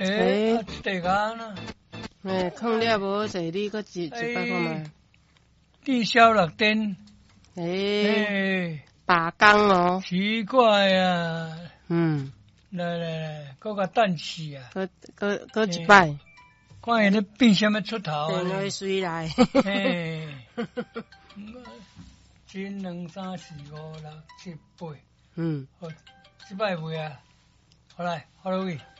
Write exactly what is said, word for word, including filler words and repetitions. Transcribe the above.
诶，啊，地干呐。 诶，放了无好势，你搁一一摆看卖。 地销六点。 诶， 诶， 罢工哦。 奇怪啊。 嗯。 来来来，搁甲等死啊！ 搁搁搁一摆。 看伊咧变啥物出头啊？ 电话随来。 嘿。一、两、三、四、五、六、七、八。嗯。好，即摆袂啊。好来，好落去。